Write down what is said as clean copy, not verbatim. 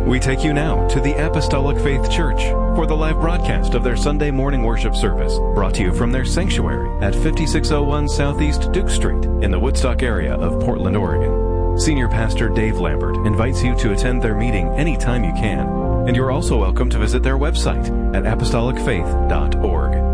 We take you now to the Apostolic Faith Church for the live broadcast of their Sunday morning worship service, brought to you from their sanctuary at 5601 Southeast Duke Street in the Woodstock area of Portland, Oregon. Senior Pastor Dave Lambert invites you to attend their meeting anytime you can, and you're also welcome to visit their website at apostolicfaith.org.